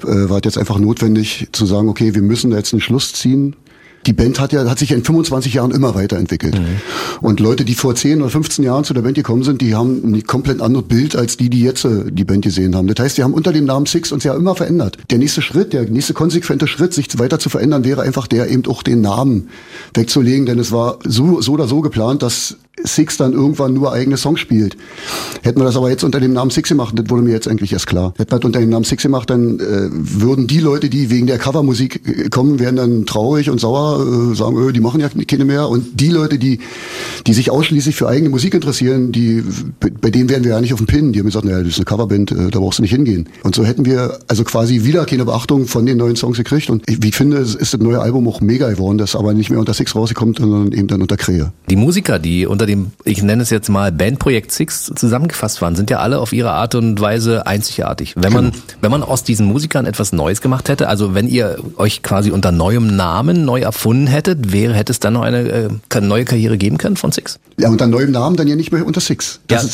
war es jetzt einfach notwendig zu sagen, okay, wir müssen da jetzt einen Schluss ziehen. Die Band hat sich ja in 25 Jahren immer weiterentwickelt. Und Leute, die vor 10 oder 15 Jahren zu der Band gekommen sind, die haben ein komplett anderes Bild, als die jetzt die Band gesehen haben. Das heißt, die haben unter dem Namen Six uns ja immer verändert. Der nächste konsequente Schritt, sich weiter zu verändern, wäre einfach der, eben auch den Namen wegzulegen, denn es war so oder so geplant, dass Six dann irgendwann nur eigene Songs spielt. Hätten wir das aber jetzt unter dem Namen Six gemacht, das wurde mir jetzt eigentlich erst klar. Hätten wir das unter dem Namen Six gemacht, dann würden die Leute, die wegen der Covermusik kommen, wären dann traurig und sauer, sagen, die machen ja keine mehr. Und die Leute, die sich ausschließlich für eigene Musik interessieren, bei denen wären wir ja nicht auf dem Pin. Die haben gesagt, naja, das ist eine Coverband, da brauchst du nicht hingehen. Und so hätten wir also quasi wieder keine Beachtung von den neuen Songs gekriegt. Und wie ich finde, ist das neue Album auch mega geworden, das aber nicht mehr unter Six rausgekommen, sondern eben dann unter Krähe. Die Musiker, die unter dem, ich nenne es jetzt mal Bandprojekt Six zusammengefasst waren, sind ja alle auf ihre Art und Weise einzigartig. Wenn man aus diesen Musikern etwas Neues gemacht hätte, also wenn ihr euch quasi unter neuem Namen neu erfunden hättet, hätte es dann noch eine neue Karriere geben können von Six? Ja, unter neuem Namen dann ja nicht mehr unter Six. Das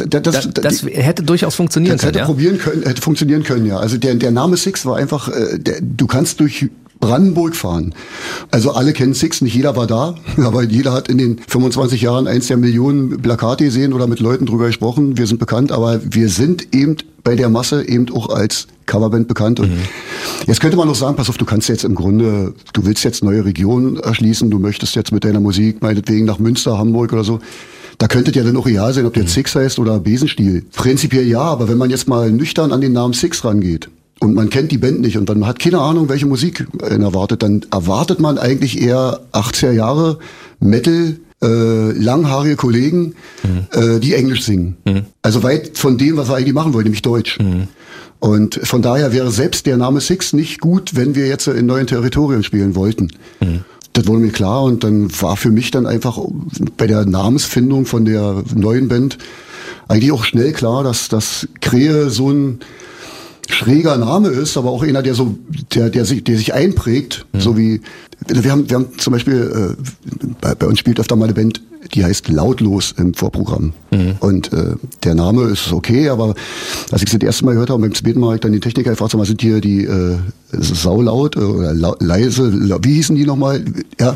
hätte durchaus funktionieren können. Hätte funktionieren können, ja. Also der Name Six war einfach, du kannst durch Brandenburg fahren. Also alle kennen Six, nicht jeder war da, aber jeder hat in den 25 Jahren eins der Millionen Plakate gesehen oder mit Leuten drüber gesprochen. Wir sind bekannt, aber wir sind eben bei der Masse eben auch als Coverband bekannt. Und jetzt könnte man noch sagen, pass auf, du kannst jetzt im Grunde, du willst jetzt neue Regionen erschließen, du möchtest jetzt mit deiner Musik meinetwegen nach Münster, Hamburg oder so. Da könnte ja dann auch egal sein, ob der Six heißt oder Besenstiel. Prinzipiell ja, aber wenn man jetzt mal nüchtern an den Namen Six rangeht, und man kennt die Band nicht und man hat keine Ahnung, welche Musik erwartet, dann erwartet man eigentlich eher 80er Jahre Metal, langhaarige Kollegen, die Englisch singen. Also weit von dem, was wir eigentlich machen wollen, nämlich Deutsch. Und von daher wäre selbst der Name Six nicht gut, wenn wir jetzt in neuen Territorien spielen wollten. Das wurde mir klar und dann war für mich dann einfach bei der Namensfindung von der neuen Band eigentlich auch schnell klar, dass Krähe so ein schräger Name ist, aber auch einer, der sich einprägt, so wie wir haben zum Beispiel bei uns spielt öfter mal eine Band, die heißt Lautlos im Vorprogramm. Und der Name ist okay, aber als ich es das erste Mal gehört habe, beim zweiten Mal habe ich dann die Techniker gefragt, sag mal, sind hier die saulaut oder leise, wie hießen die nochmal? Ja,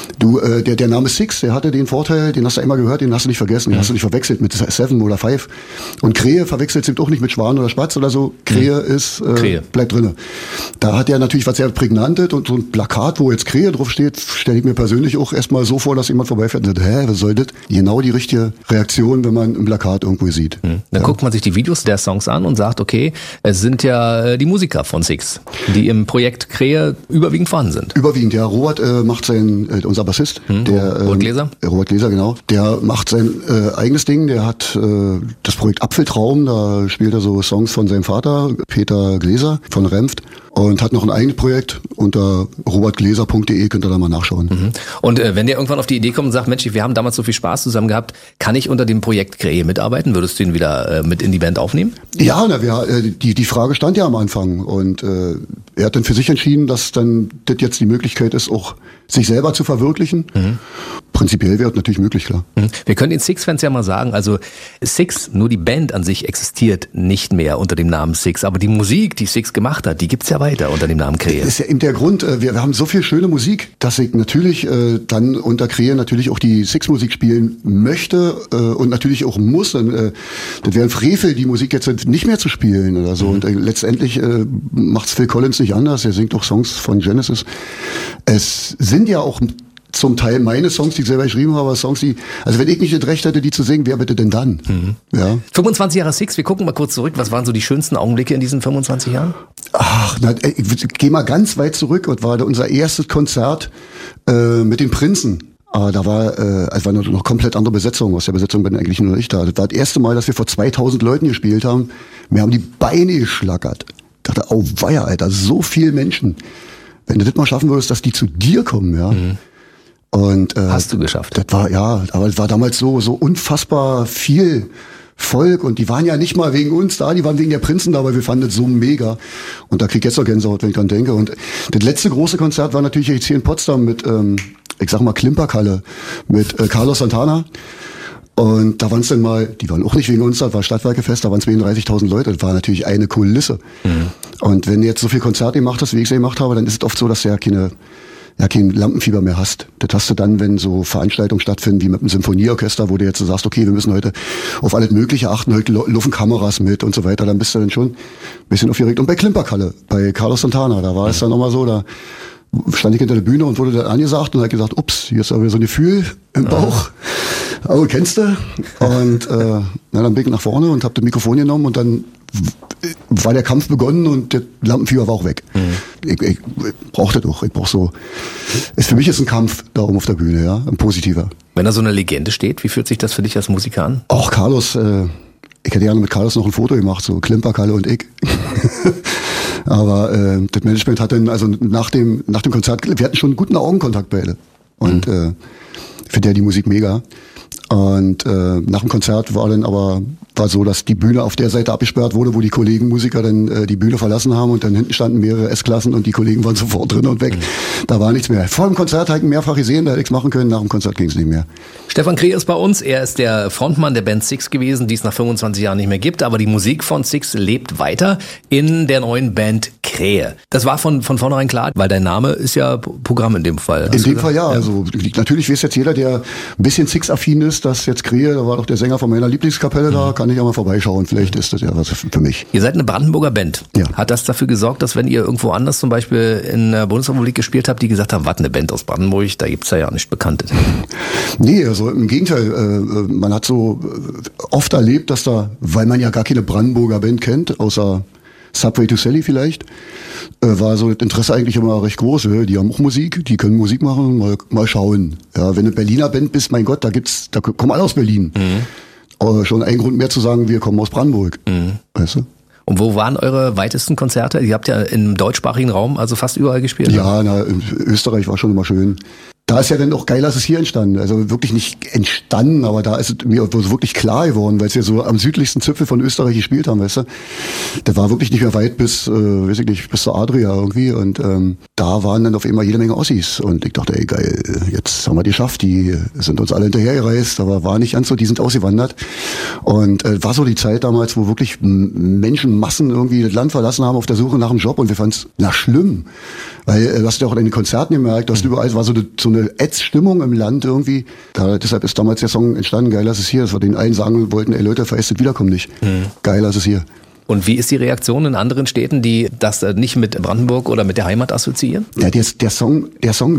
der Name Six, der hatte den Vorteil, den hast du einmal gehört, den hast du nicht vergessen, den hast du nicht verwechselt mit Seven oder Five. Und Krähe verwechselt sich auch nicht mit Schwan oder Spatz oder so. Krähe ist, Krähe bleibt drinne. Da hat er natürlich was sehr Prägnantes und so ein Plakat, wo jetzt Krähe drauf steht, stelle ich mir persönlich auch erstmal so vor, dass jemand vorbeifährt und sagt, was soll das? Genau die richtige Reaktion, wenn man ein Plakat irgendwo sieht. Dann guckt man sich die Videos der Songs an und sagt, okay, es sind ja die Musiker von Six, die im Projekt Krähe überwiegend vorhanden sind. Überwiegend, ja. Robert macht unser Bassist. Robert Gläser? Robert Gläser, genau. Der macht sein eigenes Ding. Der hat das Projekt Apfeltraum, da spielt er so Songs von seinem Vater, Peter Gläser von Remft. Und hat noch ein eigenes Projekt. Unter robertgläser.de könnt ihr da mal nachschauen. Und wenn ihr irgendwann auf die Idee kommt und sagt, Mensch, wir haben damals so viel Spaß zusammen gehabt, kann ich unter dem Projekt Krähe mitarbeiten? Würdest du ihn wieder mit in die Band aufnehmen? Ja, die Frage stand ja am Anfang. Und er hat dann für sich entschieden, dass dann das jetzt die Möglichkeit ist, auch sich selber zu verwirklichen. Prinzipiell wäre es natürlich möglich, klar. Wir können den Six-Fans ja mal sagen, also Six, nur die Band an sich existiert nicht mehr unter dem Namen Six, aber die Musik, die Six gemacht hat, die gibt's ja weiter unter dem Namen Krähe. Das ist ja eben der Grund, wir haben so viel schöne Musik, dass ich natürlich dann unter Krähe natürlich auch die Six-Musik spielen möchte und natürlich auch muss. Das wäre ein Frevel, die Musik jetzt nicht mehr zu spielen oder so. Und letztendlich macht's Phil Collins nicht anders, er singt auch Songs von Genesis. Es sind ja auch zum Teil meine Songs, die ich selber geschrieben habe, aber Songs, also wenn ich nicht das Recht hätte, die zu singen, wer bitte denn dann? Ja. 25 Jahre Six, wir gucken mal kurz zurück. Was waren so die schönsten Augenblicke in diesen 25 Jahren? Ich gehe mal ganz weit zurück und war unser erstes Konzert mit den Prinzen. Da war noch komplett andere Besetzung. Aus der Besetzung bin eigentlich nur ich da. Das war das erste Mal, dass wir vor 2000 Leuten gespielt haben. Wir haben die Beine geschlackert. Ich dachte, oh weia, Alter, so viele Menschen. Wenn du das mal schaffen würdest, dass die zu dir kommen, ja. Und hast du geschafft? Das war aber es war damals so unfassbar viel Volk und die waren ja nicht mal wegen uns da, die waren wegen der Prinzen da, weil wir fanden das so mega. Und da krieg ich jetzt noch Gänsehaut, wenn ich dran denke. Und das letzte große Konzert war natürlich jetzt hier in Potsdam mit, ich sag mal Klimperkalle, mit Carlos Santana. Und da waren es dann mal, die waren auch nicht wegen uns, das war Stadtwerkefest, da waren 32.000 Leute, das war natürlich eine Kulisse. Und wenn du jetzt so viel Konzerte gemacht hast, wie ich sie gemacht habe, dann ist es oft so, dass du kein Lampenfieber mehr hast. Das hast du dann, wenn so Veranstaltungen stattfinden, wie mit einem Symphonieorchester, wo du jetzt sagst, okay, wir müssen heute auf alles Mögliche achten, heute laufen Kameras mit und so weiter, dann bist du dann schon ein bisschen aufgeregt. Und bei Klimperkalle, bei Carlos Santana, da war es dann nochmal so, da stand ich hinter der Bühne und wurde dann angesagt und hat gesagt, ups, hier ist aber wieder so ein Gefühl im Bauch. Oh, kennst du? Und dann bin ich nach vorne und habe das Mikrofon genommen und dann war der Kampf begonnen und der Lampenfieber war auch weg. Ich brauche das doch. Ich brauche so. Für mich ist ein Kampf da oben auf der Bühne, ja, ein positiver. Wenn da so eine Legende steht, wie fühlt sich das für dich als Musiker an? Auch Carlos, ich hätte gerne mit Carlos noch ein Foto gemacht, so Klimperkalle und ich. Aber das Management hat dann, also nach dem Konzert, wir hatten schon einen guten Augenkontakt beide. Und finde ja die Musik mega. Und nach dem Konzert war so, dass die Bühne auf der Seite abgesperrt wurde, wo die Kollegen Musiker dann die Bühne verlassen haben und dann hinten standen mehrere S-Klassen und die Kollegen waren sofort drin und weg. Da war nichts mehr. Vor dem Konzert habe ich ihn mehrfach gesehen, da hätte ich es machen können, nach dem Konzert ging es nicht mehr. Stefan Krehe ist bei uns, er ist der Frontmann der Band Six gewesen, die es nach 25 Jahren nicht mehr gibt, aber die Musik von Six lebt weiter in der neuen Band Krehe. Das war von vornherein klar, weil dein Name ist ja Programm in dem Fall. In dem Fall ja, also natürlich weiß jetzt jeder, der ein bisschen Six-affin ist, dass jetzt Krehe, da war doch der Sänger von meiner Lieblingskapelle da, kann ich auch mal vorbeischauen, vielleicht ist das ja was für mich. Ihr seid eine Brandenburger Band. Ja. Hat das dafür gesorgt, dass wenn ihr irgendwo anders zum Beispiel in der Bundesrepublik gespielt habt, die gesagt haben, was, eine Band aus Brandenburg, da gibt's ja nicht Bekanntes? Nee, also im Gegenteil, man hat so oft erlebt, dass da, weil man ja gar keine Brandenburger Band kennt, außer Subway to Sally vielleicht, war so das Interesse eigentlich immer recht groß. Die haben auch Musik, die können Musik machen, mal schauen. Ja, wenn du Berliner Band bist, mein Gott, da kommen alle aus Berlin. Aber schon ein Grund mehr zu sagen, wir kommen aus Brandenburg. Weißt du? Und wo waren eure weitesten Konzerte? Ihr habt ja im deutschsprachigen Raum also fast überall gespielt. Ja, in Österreich war schon immer schön. Da ist ja dann auch geil, dass es hier entstanden. Also wirklich nicht entstanden, aber da ist es mir wirklich klar geworden, weil es ja so am südlichsten Zipfel von Österreich gespielt haben, weißt du. Der war wirklich nicht mehr weit bis, weiß ich nicht, bis zur Adria irgendwie. Und da waren dann auf einmal jede Menge Ossis. Und ich dachte, ey geil, jetzt haben wir die geschafft, die sind uns alle hinterhergereist, aber war nicht ganz so, die sind ausgewandert. Und war so die Zeit damals, wo wirklich Menschenmassen irgendwie das Land verlassen haben auf der Suche nach einem Job und wir fanden es schlimm. Weil du hast ja auch in den Konzerten gemerkt, dass überall war so eine Ätzstimmung im Land irgendwie. Deshalb ist damals der Song entstanden, Geiler ist es hier, dass wir den einen sagen wollten, ey Leute, verästet wiederkommen nicht. Geiler ist es hier. Und wie ist die Reaktion in anderen Städten, die das nicht mit Brandenburg oder mit der Heimat assoziieren? Ja, der Song,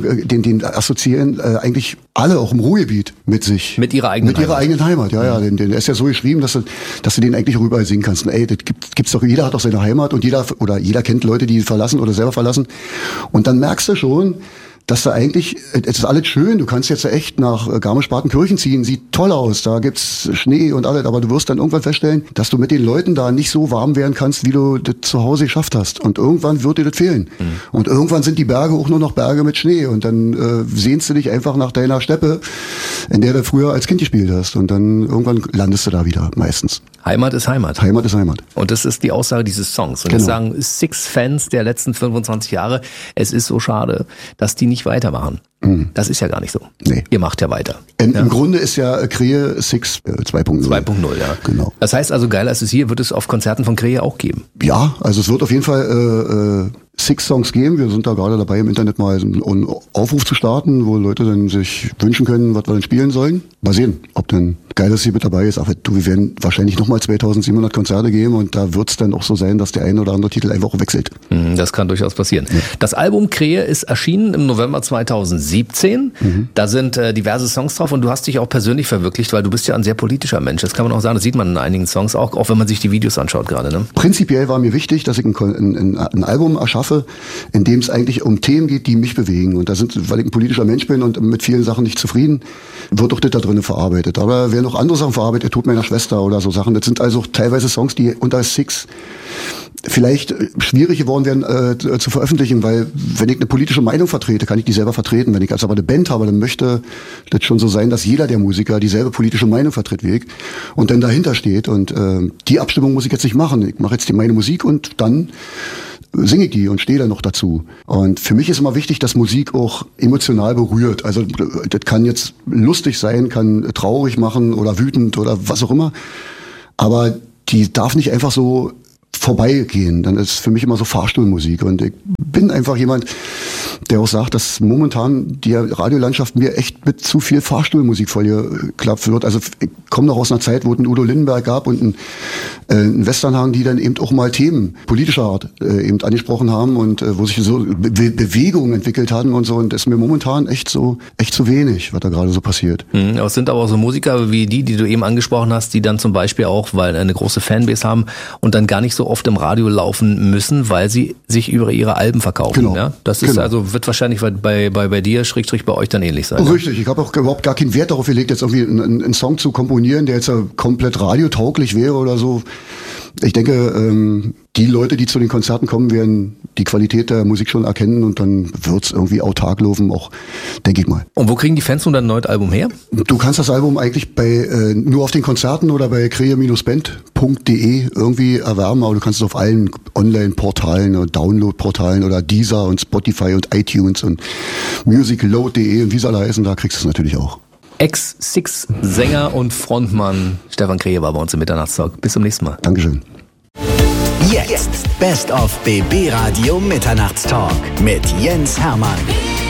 den assoziieren eigentlich alle, auch im Ruhrgebiet, mit sich. Mit ihrer eigenen Heimat. Mit ihrer eigenen Heimat, ja. Der ist ja so geschrieben, dass du den eigentlich überall singen kannst. Und, ey, das gibt's doch, jeder hat doch seine Heimat und jeder kennt Leute, die verlassen oder selber verlassen. Und dann merkst du schon, dass da eigentlich, es ist alles schön, du kannst jetzt echt nach Garmisch-Partenkirchen ziehen, sieht toll aus, da gibt's Schnee und alles, aber du wirst dann irgendwann feststellen, dass du mit den Leuten da nicht so warm werden kannst, wie du das zu Hause geschafft hast. Und irgendwann wird dir das fehlen. Und irgendwann sind die Berge auch nur noch Berge mit Schnee und dann sehnst du dich einfach nach deiner Steppe, in der du früher als Kind gespielt hast. Und dann irgendwann landest du da wieder, meistens. Heimat ist Heimat. Heimat ist Heimat. Und das ist die Aussage dieses Songs. Und genau. Das sagen Six-Fans der letzten 25 Jahre, es ist so schade, dass die nicht weitermachen. Das ist ja gar nicht so. Nee. Ihr macht ja weiter. Im Grunde ist ja Krehe Six 2.0. 2.0, ja. Genau. Das heißt also, Geiler ist es hier, wird es auf Konzerten von Krehe auch geben? Ja, also es wird auf jeden Fall Six-Songs geben. Wir sind da gerade dabei, im Internet mal einen Aufruf zu starten, wo Leute dann sich wünschen können, was wir dann spielen sollen. Mal sehen, ob dann Geiles hier mit dabei ist. Aber wir werden wahrscheinlich nochmal 2700 Konzerte geben und da wird es dann auch so sein, dass der ein oder andere Titel einfach wechselt. Das kann durchaus passieren. Ja. Das Album Krehe ist erschienen im November 2017. Da sind diverse Songs drauf und du hast dich auch persönlich verwirklicht, weil du bist ja ein sehr politischer Mensch. Das kann man auch sagen, das sieht man in einigen Songs auch wenn man sich die Videos anschaut gerade. Ne? Prinzipiell war mir wichtig, dass ich ein Album erschaffe, in dem es eigentlich um Themen geht, die mich bewegen. Und weil ich ein politischer Mensch bin und mit vielen Sachen nicht zufrieden, wird auch das da drinnen verarbeitet. Aber wer noch andere Sachen verarbeitet, der Tod meiner Schwester oder so Sachen, das sind also teilweise Songs, die unter Six vielleicht schwierig geworden wären zu veröffentlichen, weil wenn ich eine politische Meinung vertrete, kann ich die selber vertreten. Wenn ich also aber eine Band habe, dann möchte das schon so sein, dass jeder der Musiker dieselbe politische Meinung vertritt wie ich und dann dahinter steht. Und die Abstimmung muss ich jetzt nicht machen. Ich mache jetzt meine Musik und dann singe ich die und stehe dann noch dazu. Und für mich ist immer wichtig, dass Musik auch emotional berührt. Also das kann jetzt lustig sein, kann traurig machen oder wütend oder was auch immer. Aber die darf nicht einfach so vorbeigehen. Dann ist für mich immer so Fahrstuhlmusik. Und ich bin einfach jemand, der auch sagt, dass momentan die Radiolandschaft mir echt mit zu viel Fahrstuhlmusik vollgeklappt wird. Also ich komme noch aus einer Zeit, wo es einen Udo Lindenberg gab und einen Westernhagen, die dann eben auch mal Themen politischer Art eben angesprochen haben und wo sich so Bewegungen entwickelt hatten und so. Und das ist mir momentan echt zu wenig, was da gerade so passiert. Es sind aber auch so Musiker wie die du eben angesprochen hast, die dann zum Beispiel auch, weil eine große Fanbase haben und dann gar nicht so oft im Radio laufen müssen, weil sie sich über ihre Alben verkaufen. Genau. Ja? Das ist also, wird wahrscheinlich bei dir, / bei euch dann ähnlich sein. Richtig, ne? Ich habe auch überhaupt gar keinen Wert darauf gelegt, jetzt irgendwie einen Song zu komponieren, der jetzt komplett radiotauglich wäre oder so. Ich denke, die Leute, die zu den Konzerten kommen, werden die Qualität der Musik schon erkennen und dann wird's irgendwie autark laufen, auch, denke ich mal. Und wo kriegen die Fans nun dein neues Album her? Du kannst das Album eigentlich nur auf den Konzerten oder bei krea-band.de irgendwie erwerben, aber du kannst es auf allen Online-Portalen und Download-Portalen oder Deezer und Spotify und iTunes und musicload.de und wie sie alle heißen, da kriegst du es natürlich auch. Ex-Six-Sänger und Frontmann Stefan Krähe war bei uns im Mitternachtstalk. Bis zum nächsten Mal. Dankeschön. Jetzt Best of BB Radio Mitternachtstalk mit Jens Hermann.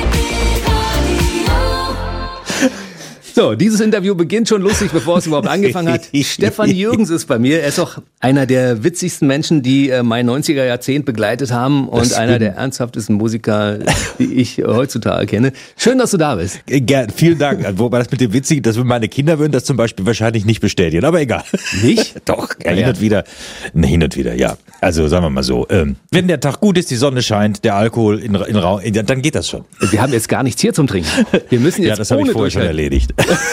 So, dieses Interview beginnt schon lustig, bevor es überhaupt angefangen hat. Stefan Jürgens ist bei mir. Er ist auch einer der witzigsten Menschen, die mein 90er Jahrzehnt begleitet haben und einer der ernsthaftesten Musiker, die ich heutzutage kenne. Schön, dass du da bist. Gern, vielen Dank. Wobei das mit dem Witzigen, dass meine Kinder würden das zum Beispiel wahrscheinlich nicht bestätigen, aber egal. Nicht? Doch, hin und wieder, ja. Also sagen wir mal so, wenn der Tag gut ist, die Sonne scheint, der Alkohol in Raum, dann geht das schon. Wir haben jetzt gar nichts hier zum Trinken. Wir müssen jetzt das habe ich vorher schon erledigt.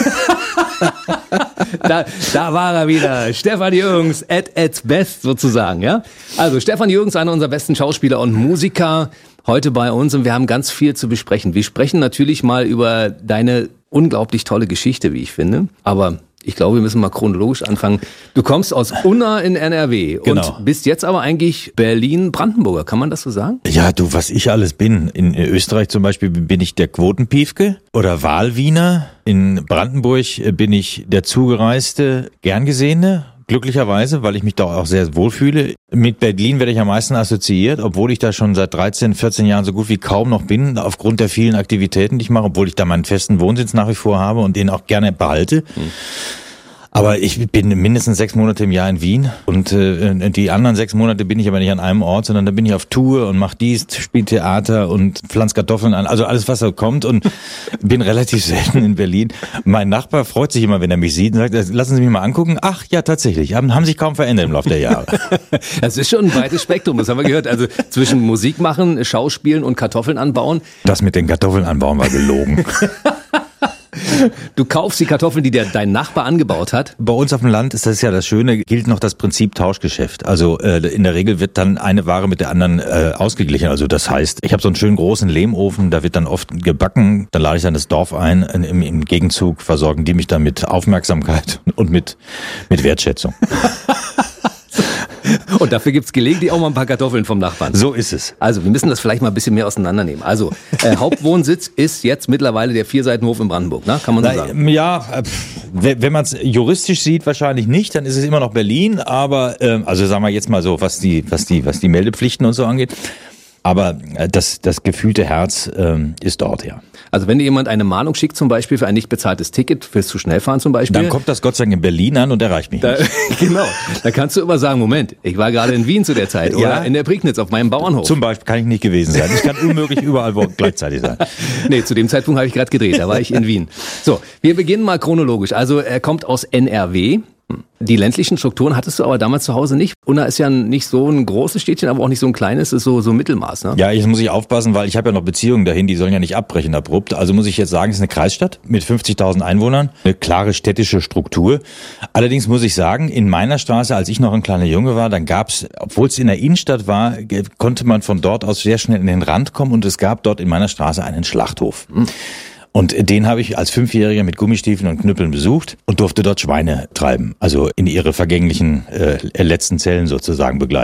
Da war er wieder. Stefan Jürgens at its best sozusagen, ja? Also Stefan Jürgens, einer unserer besten Schauspieler und Musiker, heute bei uns und wir haben ganz viel zu besprechen. Wir sprechen natürlich mal über deine unglaublich tolle Geschichte, wie ich finde, aber ich glaube, wir müssen mal chronologisch anfangen. Du kommst aus Unna in NRW und bist jetzt aber eigentlich Berlin-Brandenburger. Kann man das so sagen? Ja, du, was ich alles bin. In Österreich zum Beispiel bin ich der Quotenpiefke oder Wahlwiener. In Brandenburg bin ich der zugereiste, gern gesehene. Glücklicherweise, weil ich mich da auch sehr wohlfühle. Mit Berlin werde ich am meisten assoziiert, obwohl ich da schon seit 13, 14 Jahren so gut wie kaum noch bin, aufgrund der vielen Aktivitäten, die ich mache, obwohl ich da meinen festen Wohnsitz nach wie vor habe und den auch gerne behalte. Aber ich bin mindestens 6 Monate im Jahr in Wien und die anderen 6 Monate bin ich aber nicht an einem Ort, sondern da bin ich auf Tour und mache dies, spiele Theater und pflanze Kartoffeln an, also alles, was da kommt und bin relativ selten in Berlin. Mein Nachbar freut sich immer, wenn er mich sieht und sagt, lassen Sie mich mal angucken. Ach ja, tatsächlich, haben sich kaum verändert im Laufe der Jahre. Das ist schon ein weites Spektrum, das haben wir gehört. Also zwischen Musik machen, Schauspielen und Kartoffeln anbauen. Das mit den Kartoffeln anbauen war gelogen. Du kaufst die Kartoffeln, die dein Nachbar angebaut hat? Bei uns auf dem Land ist das ja das Schöne, gilt noch das Prinzip Tauschgeschäft. Also in der Regel wird dann eine Ware mit der anderen ausgeglichen. Also das heißt, ich habe so einen schönen großen Lehmofen, da wird dann oft gebacken, dann lade ich dann das Dorf ein. Im Gegenzug versorgen die mich dann mit Aufmerksamkeit und mit Wertschätzung. Und dafür gibt's gelegentlich auch mal ein paar Kartoffeln vom Nachbarn. So ist es. Also wir müssen das vielleicht mal ein bisschen mehr auseinandernehmen. Also Hauptwohnsitz ist jetzt mittlerweile der Vierseitenhof in Brandenburg, ne? Kann man so sagen? Ja, wenn man es juristisch sieht, wahrscheinlich nicht, dann ist es immer noch Berlin, aber also sagen wir jetzt mal so, was die Meldepflichten und so angeht. Aber das gefühlte Herz ist dort, ja. Also wenn dir jemand eine Mahnung schickt, zum Beispiel für ein nicht bezahltes Ticket, fürs zu schnell fahren zum Beispiel. Dann kommt das Gott sei Dank in Berlin an und erreicht mich nicht. Genau. Da kannst du immer sagen, Moment, ich war gerade in Wien zu der Zeit oder in der Prignitz auf meinem Bauernhof. Zum Beispiel kann ich nicht gewesen sein. Ich kann unmöglich überall gleichzeitig sein. Nee, zu dem Zeitpunkt habe ich gerade gedreht, da war ich in Wien. So, wir beginnen mal chronologisch. Also er kommt aus NRW. Die ländlichen Strukturen hattest du aber damals zu Hause nicht. Unna ist ja nicht so ein großes Städtchen, aber auch nicht so ein kleines, ist so Mittelmaß, ne? Ja, jetzt muss ich aufpassen, weil ich habe ja noch Beziehungen dahin, die sollen ja nicht abbrechen abrupt. Also muss ich jetzt sagen, es ist eine Kreisstadt mit 50.000 Einwohnern, eine klare städtische Struktur. Allerdings muss ich sagen, in meiner Straße, als ich noch ein kleiner Junge war, dann gab's, obwohl es in der Innenstadt war, konnte man von dort aus sehr schnell in den Rand kommen und es gab dort in meiner Straße einen Schlachthof. Und den habe ich als 5-Jähriger mit Gummistiefeln und Knüppeln besucht und durfte dort Schweine treiben, also in ihre vergänglichen letzten Zellen sozusagen begleiten.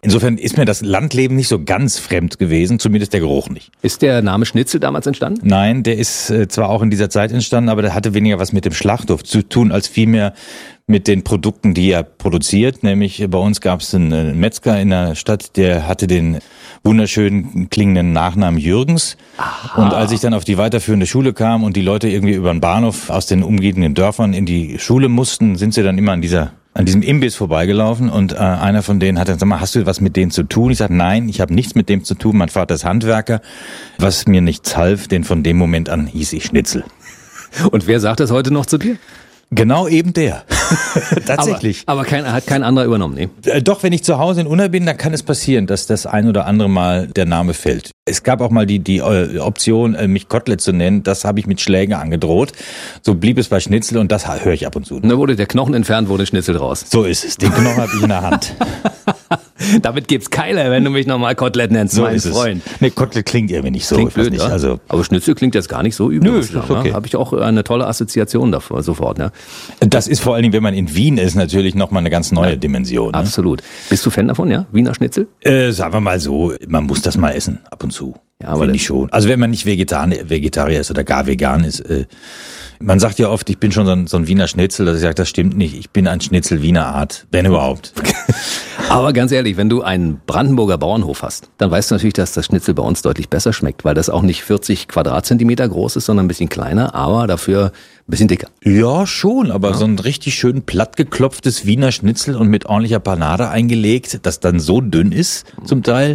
Insofern ist mir das Landleben nicht so ganz fremd gewesen, zumindest der Geruch nicht. Ist der Name Schnitzel damals entstanden? Nein, der ist zwar auch in dieser Zeit entstanden, aber der hatte weniger was mit dem Schlachthof zu tun, als vielmehr mit den Produkten, die er produziert. Nämlich bei uns gab es einen Metzger in der Stadt, der hatte den wunderschönen klingenden Nachnamen Jürgens. Aha. Und als ich dann auf die weiterführende Schule kam und die Leute irgendwie über den Bahnhof aus den umliegenden Dörfern in die Schule mussten, sind sie dann immer an diesem Imbiss vorbeigelaufen und einer von denen hat dann gesagt, mal, hast du was mit denen zu tun? Ich sagte, nein, ich habe nichts mit dem zu tun. Mein Vater ist Handwerker. Was mir nichts half, denn von dem Moment an hieß ich Schnitzel. Und wer sagt das heute noch zu dir? Genau eben der. Tatsächlich. Aber hat kein anderer übernommen, ne? Doch, wenn ich zu Hause in Unna bin, dann kann es passieren, dass das ein oder andere Mal der Name fällt. Es gab auch mal die Option, mich Kotelett zu nennen. Das habe ich mit Schlägen angedroht. So blieb es bei Schnitzel und das höre ich ab und zu. Da wurde der Knochen entfernt, wurde Schnitzel draus. So ist es. Den Knochen habe ich in der Hand. Damit gibt's Keiler, wenn du mich nochmal Kotelett nennst, so mein ist Freund. Nee, Kotelett klingt irgendwie nicht so. Klingt blöd, nicht. Ja? Also aber Schnitzel klingt jetzt gar nicht so übel. Nö, ist okay. Habe ich auch eine tolle Assoziation davor, sofort. Ne? Das ist vor allen Dingen, wenn man in Wien ist, natürlich nochmal eine ganz neue Dimension. Ne? Absolut. Bist du Fan davon, ja? Wiener Schnitzel? Sagen wir mal so, man muss das mal essen, ab und zu. Ja, aber finde ich schon. Also wenn man nicht Vegetarier ist oder gar vegan ist. Man sagt ja oft, ich bin schon so ein Wiener Schnitzel. Das sagt, das stimmt nicht. Ich bin ein Schnitzel Wiener Art, wenn überhaupt. Aber ganz ehrlich, wenn du einen Brandenburger Bauernhof hast, dann weißt du natürlich, dass das Schnitzel bei uns deutlich besser schmeckt, weil das auch nicht 40 Quadratzentimeter groß ist, sondern ein bisschen kleiner, aber dafür ein bisschen dicker. Ja, schon, aber so ein richtig schön plattgeklopftes Wiener Schnitzel und mit ordentlicher Panade eingelegt, das dann so dünn ist, zum Teil.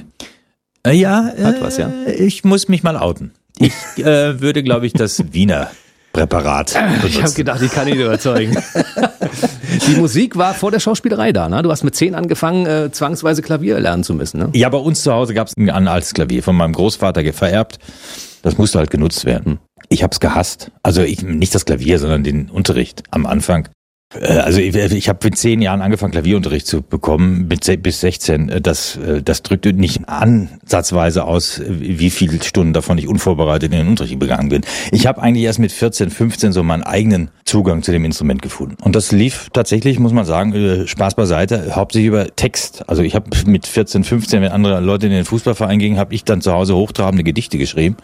Hat was, ja. Ich muss mich mal outen. Ich würde, glaube ich, das Wiener Präparat benutzen. Ich habe gedacht, ich kann ihn überzeugen. Die Musik war vor der Schauspielerei da, ne? Du hast mit 10 angefangen, zwangsweise Klavier lernen zu müssen, ne? Ja, bei uns zu Hause gab es ein altes Klavier, von meinem Großvater vererbt. Das musste halt genutzt werden. Ich habe es gehasst. Also nicht das Klavier, sondern den Unterricht am Anfang. Also ich habe mit 10 Jahren angefangen, Klavierunterricht zu bekommen, bis 16. Das drückte nicht ansatzweise aus, wie viele Stunden davon ich unvorbereitet in den Unterricht gegangen bin. Ich habe eigentlich erst mit 14, 15 so meinen eigenen Zugang zu dem Instrument gefunden. Und das lief tatsächlich, muss man sagen, Spaß beiseite, hauptsächlich über Text. Also ich habe mit 14, 15, wenn andere Leute in den Fußballverein gingen, habe ich dann zu Hause hochtrabende Gedichte geschrieben.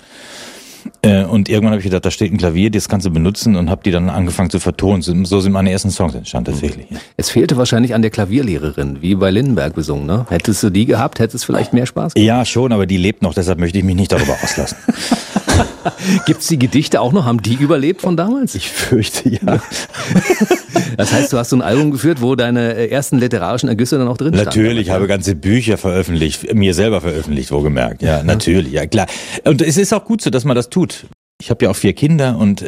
Und irgendwann habe ich gedacht, da steht ein Klavier, das kannst du benutzen und habe die dann angefangen zu vertonen. So sind meine ersten Songs entstanden tatsächlich. Es fehlte wahrscheinlich an der Klavierlehrerin, wie bei Lindenberg besungen, ne? Hättest du die gehabt, hättest du vielleicht mehr Spaß gehabt? Ja, schon, aber die lebt noch, deshalb möchte ich mich nicht darüber auslassen. Gibt's die Gedichte auch noch? Haben die überlebt von damals? Ich fürchte, ja. Das heißt, du hast so ein Album geführt, wo deine ersten literarischen Ergüsse dann auch drin standen? Natürlich, ich habe ganze Bücher veröffentlicht, mir selber veröffentlicht, wohlgemerkt. Ja, natürlich, ja klar. Und es ist auch gut so, dass man das tut. Ich habe ja auch 4 Kinder und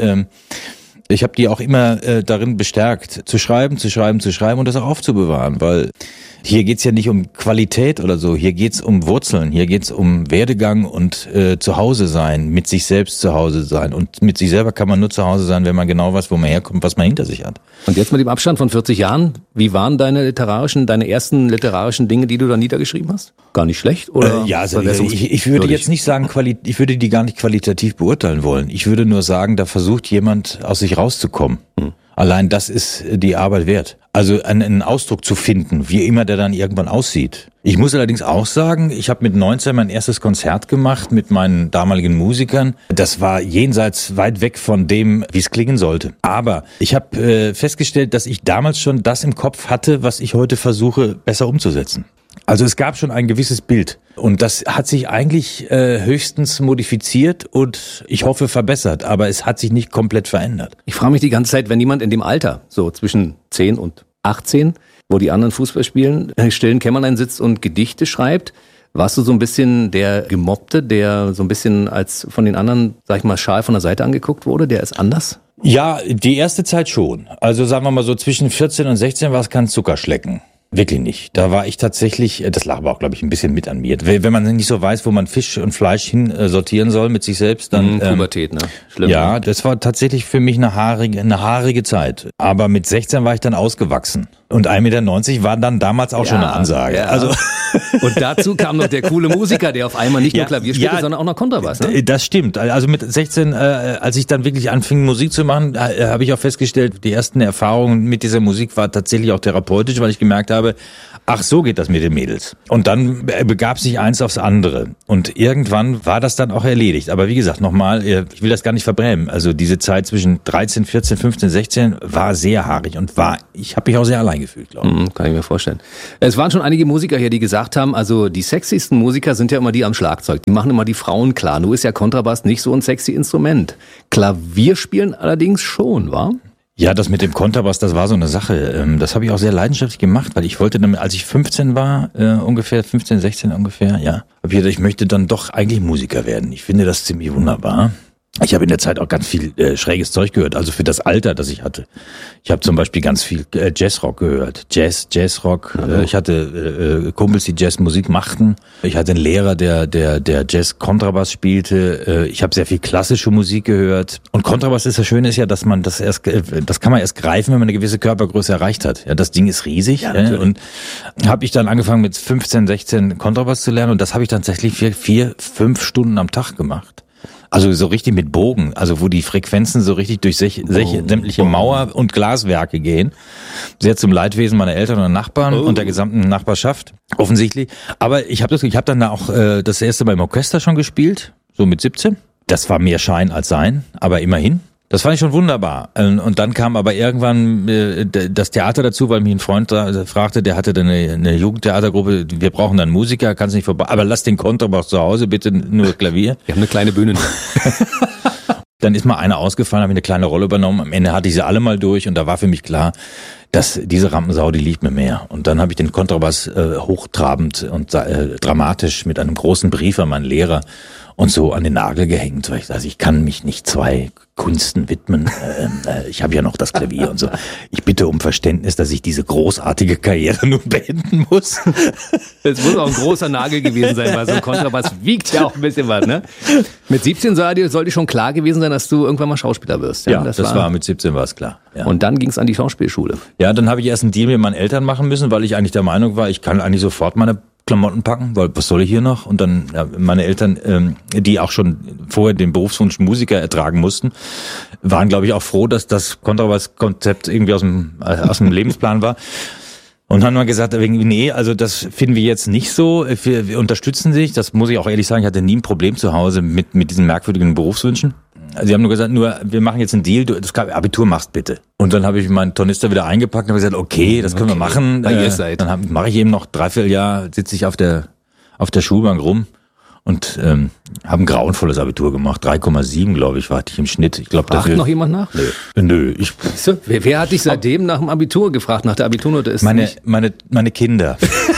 ich habe die auch immer darin bestärkt, zu schreiben und das auch aufzubewahren, weil hier geht's ja nicht um Qualität oder so, hier geht's um Wurzeln, hier geht's um Werdegang und zu Hause sein, mit sich selbst zu Hause sein. Und mit sich selber kann man nur zu Hause sein, wenn man genau weiß, wo man herkommt, was man hinter sich hat. Und jetzt mit dem Abstand von 40 Jahren, wie waren deine ersten literarischen Dinge, die du da niedergeschrieben hast? Gar nicht schlecht? Oder ja, also ich würde jetzt nicht sagen, ich würde die gar nicht qualitativ beurteilen wollen. Ich würde nur sagen, da versucht jemand aus sich rauszukommen. Allein das ist die Arbeit wert. Also einen Ausdruck zu finden, wie immer der dann irgendwann aussieht. Ich muss allerdings auch sagen, ich habe mit 19 mein erstes Konzert gemacht mit meinen damaligen Musikern. Das war jenseits weit weg von dem, wie es klingen sollte. Aber ich habe festgestellt, dass ich damals schon das im Kopf hatte, was ich heute versuche, besser umzusetzen. Also es gab schon ein gewisses Bild und das hat sich eigentlich höchstens modifiziert und ich hoffe verbessert, aber es hat sich nicht komplett verändert. Ich frage mich die ganze Zeit, wenn jemand in dem Alter, so zwischen 10 und 18, wo die anderen Fußball spielen, im stillen Kämmerlein sitzt und Gedichte schreibt, warst du so ein bisschen der Gemobbte, der so ein bisschen als von den anderen, sag ich mal, schal von der Seite angeguckt wurde, der ist anders? Ja, die erste Zeit schon. Also sagen wir mal so zwischen 14 und 16 war es kein Zuckerschlecken. Wirklich nicht. Da war ich tatsächlich, das lag aber auch, glaube ich, ein bisschen mit an mir. Wenn man nicht so weiß, wo man Fisch und Fleisch hin sortieren soll mit sich selbst, dann... Pubertät, ne? Schlimm. Ja, das war tatsächlich für mich eine haarige Zeit. Aber mit 16 war ich dann ausgewachsen. Und 1,90 Meter war dann damals auch schon eine Ansage. Ja. Also und dazu kam noch der coole Musiker, der auf einmal nicht nur Klavier spielte, sondern auch noch Kontrabass. Ne? Das stimmt. Also mit 16, als ich dann wirklich anfing, Musik zu machen, habe ich auch festgestellt, die ersten Erfahrungen mit dieser Musik war tatsächlich auch therapeutisch, weil ich gemerkt habe, habe, ach, so geht das mit den Mädels. Und dann begab sich eins aufs andere. Und irgendwann war das dann auch erledigt. Aber wie gesagt, nochmal, ich will das gar nicht verbrämen. Also diese Zeit zwischen 13, 14, 15, 16 war sehr haarig und ich habe mich auch sehr allein gefühlt, glaube ich. Kann ich mir vorstellen. Es waren schon einige Musiker hier, die gesagt haben, also die sexiesten Musiker sind ja immer die am Schlagzeug. Die machen immer die Frauen klar. Nur ist ja Kontrabass nicht so ein sexy Instrument. Klavier spielen allerdings schon, wa? Ja, das mit dem Kontrabass, das war so eine Sache. Das habe ich auch sehr leidenschaftlich gemacht, weil ich wollte dann, als ich 15 war, ungefähr 15, 16 ungefähr, ja, habe ich gedacht, ich möchte dann doch eigentlich Musiker werden. Ich finde das ziemlich wunderbar. Ich habe in der Zeit auch ganz viel schräges Zeug gehört, also für das Alter, das ich hatte. Ich habe zum Beispiel ganz viel Jazzrock gehört, Jazzrock. Ich hatte Kumpels, die Jazzmusik machten. Ich hatte einen Lehrer, der Jazz-Kontrabass spielte. Ich habe sehr viel klassische Musik gehört. Und Kontrabass ist das Schöne, ist ja, dass man das kann man erst greifen, wenn man eine gewisse Körpergröße erreicht hat. Ja, das Ding ist riesig. Ja, und habe ich dann angefangen mit 15, 16 Kontrabass zu lernen und das habe ich tatsächlich 4, 5 Stunden am Tag gemacht. Also so richtig mit Bogen, also wo die Frequenzen so richtig durch sämtliche Mauer und Glaswerke gehen. Sehr zum Leidwesen meiner Eltern und Nachbarn und der gesamten Nachbarschaft, offensichtlich. Aber ich habe dann da auch das erste Mal im Orchester schon gespielt, so mit 17. Das war mehr Schein als Sein, aber immerhin. Das fand ich schon wunderbar. Und dann kam aber irgendwann das Theater dazu, weil mich ein Freund fragte, der hatte dann eine Jugendtheatergruppe, wir brauchen dann Musiker, kannst nicht vorbei, aber lass den Kontrabass zu Hause, bitte nur Klavier. Wir haben eine kleine Bühne. Dann ist mal einer ausgefallen, habe ich eine kleine Rolle übernommen. Am Ende hatte ich sie alle mal durch und da war für mich klar, dass diese Rampensau, die liegt mir mehr. Und dann habe ich den Kontrabass hochtrabend und dramatisch mit einem großen Brief an meinen Lehrer und so an den Nagel gehängt, weil ich dachte, ich kann mich nicht 2 Kunsten widmen. Ich habe ja noch das Klavier und so. Ich bitte um Verständnis, dass ich diese großartige Karriere nun beenden muss. Es muss auch ein großer Nagel gewesen sein, weil so ein Kontrabass wiegt ja auch ein bisschen was, ne? Mit 17 sollte schon klar gewesen sein, dass du irgendwann mal Schauspieler wirst. Ja, das war mit 17 war es klar. Ja. Und dann ging es an die Schauspielschule. Ja, dann habe ich erst einen Deal mit meinen Eltern machen müssen, weil ich eigentlich der Meinung war, ich kann eigentlich sofort meine Klamotten packen, weil was soll ich hier noch? Und dann meine Eltern, die auch schon vorher den Berufswunsch Musiker ertragen mussten, waren, glaube ich, auch froh, dass das Kontrabass-Konzept irgendwie aus dem Lebensplan war. Und haben mal gesagt, nee, also das finden wir jetzt nicht so. Wir unterstützen sich. Das muss ich auch ehrlich sagen, ich hatte nie ein Problem zu Hause mit diesen merkwürdigen Berufswünschen. Sie haben nur gesagt, wir machen jetzt einen Deal, du das Abitur machst bitte. Und dann habe ich meinen Tornister wieder eingepackt und habe gesagt, okay, das können wir machen. Dann mache ich eben noch 3/4 Jahr, sitze ich auf der Schulbank rum und habe ein grauenvolles Abitur gemacht. 3,7, glaube ich, war ich im Schnitt. Ich glaube, fragt noch jemand nach? Nö. Wer hat dich seitdem nach dem Abitur gefragt, nach der Abiturnote? Meine Kinder.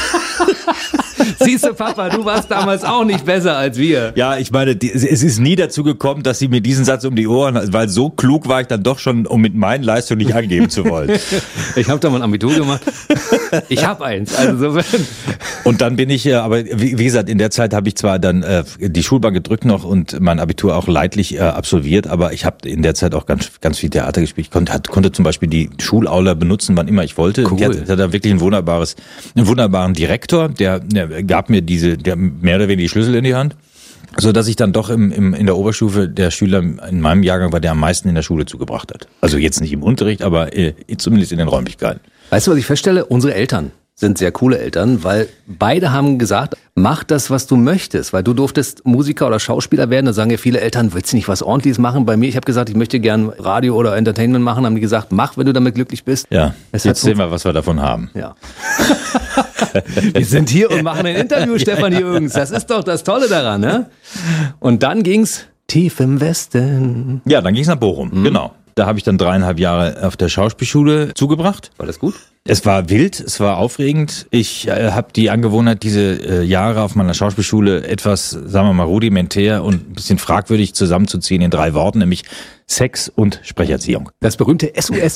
Siehst du, Papa, du warst damals auch nicht besser als wir. Ja, ich meine, es ist nie dazu gekommen, dass sie mir diesen Satz um die Ohren, weil so klug war ich dann doch schon, um mit meinen Leistungen nicht angeben zu wollen. Ich habe da mal ein Abitur gemacht. Ich habe eins. Also so. Und dann bin ich, aber wie gesagt, in der Zeit habe ich zwar dann die Schulbank gedrückt noch und mein Abitur auch leidlich absolviert, aber ich habe in der Zeit auch ganz viel Theater gespielt. Ich konnte zum Beispiel die Schulaula benutzen, wann immer ich wollte. Cool. Die hat da wirklich einen wunderbaren Direktor, der gab mir der mehr oder weniger die Schlüssel in die Hand, so dass ich dann doch in der Oberstufe der Schüler in meinem Jahrgang war, der am meisten in der Schule zugebracht hat. Also jetzt nicht im Unterricht, aber zumindest in den Räumlichkeiten. Weißt du, was ich feststelle? Unsere Eltern sind sehr coole Eltern, weil beide haben gesagt, mach das, was du möchtest, weil du durftest Musiker oder Schauspieler werden. Da sagen ja viele Eltern, willst du nicht was Ordentliches machen? Bei mir, ich habe gesagt, ich möchte gern Radio oder Entertainment machen, haben die gesagt, mach, wenn du damit glücklich bist. Ja, jetzt sehen wir, was wir davon haben. Ja. Wir sind hier und machen ein Interview, Stefan Jürgens. Das ist doch das Tolle daran, ne? Und dann ging's tief im Westen. Ja, dann ging's nach Bochum, genau. Da habe ich dann 3,5 Jahre auf der Schauspielschule zugebracht. War das gut? Es war wild, es war aufregend. Ich habe die Angewohnheit, diese Jahre auf meiner Schauspielschule etwas, sagen wir mal, rudimentär und ein bisschen fragwürdig zusammenzuziehen in 3 Worten, nämlich Sex und Sprecherziehung. Das berühmte SOS.